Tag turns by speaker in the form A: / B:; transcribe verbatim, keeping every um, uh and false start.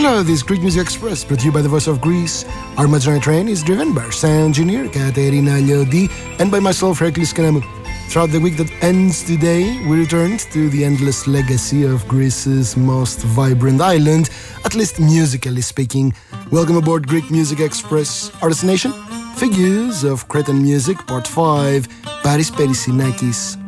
A: Hello, this is Greek Music Express, brought to you by the Voice of Greece. Our Imaginary Train is driven by our sound engineer, Katerina Liodi, and by myself, Hercules Kanamou. Throughout the week that ends today, we returned to the endless legacy of Greece's most vibrant island, at least musically speaking. Welcome aboard Greek Music Express. Our destination? Figures of Cretan Music, Part five, Paris Perissinakis.